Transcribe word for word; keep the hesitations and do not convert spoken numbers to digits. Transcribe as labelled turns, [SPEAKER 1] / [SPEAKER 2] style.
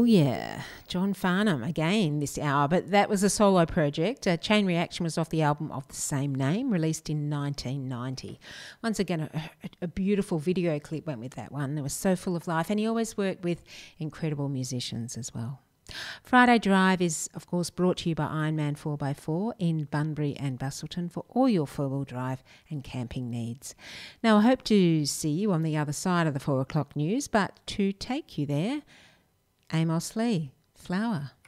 [SPEAKER 1] Oh, yeah. John Farnham again this hour, but that was a solo project. Uh, Chain Reaction was off the album of the same name, released in nineteen ninety. Once again, a, a, a beautiful video clip went with that one. It was so full of life, and he always worked with incredible musicians as well. Friday Drive is, of course, brought to you by Ironman four by four in Bunbury and Busselton for all your four-wheel drive and camping needs. Now, I hope to see you on the other side of the four o'clock news, but to take you there, Amos Lee, Flower.